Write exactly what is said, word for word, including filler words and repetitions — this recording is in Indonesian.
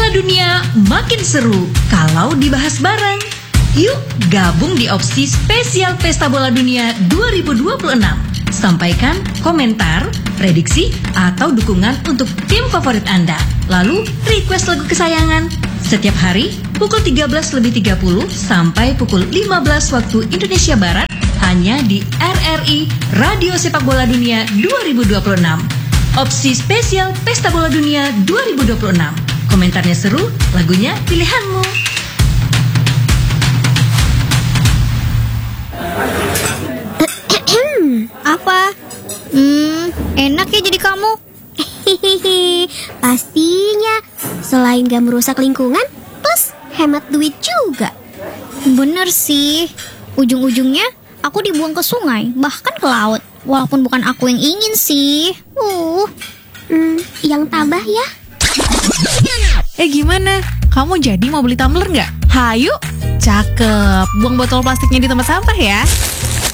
Bola dunia makin seru kalau dibahas bareng. Yuk gabung di opsi spesial Pesta Bola Dunia dua ribu dua puluh enam. Sampaikan komentar, prediksi, atau dukungan untuk tim favorit Anda. Lalu request lagu kesayangan. Setiap hari pukul tiga belas lebih tiga puluh sampai pukul lima belas waktu Indonesia Barat hanya di R R I Radio Sepak Bola Dunia dua ribu dua puluh enam. Opsi spesial Pesta Bola Dunia dua ribu dua puluh enam. Komentarnya seru, lagunya pilihanmu. Apa? Hmm, enak ya jadi kamu. Hehehe, pastinya. Selain gak merusak lingkungan, plus hemat duit juga. Bener sih. Ujung-ujungnya aku dibuang ke sungai, bahkan ke laut. Walaupun bukan aku yang ingin sih. Uh, Hmm, yang tabah ya. Eh gimana? Kamu jadi mau beli tumbler nggak? Hayu, cakep. Buang botol plastiknya di tempat sampah ya.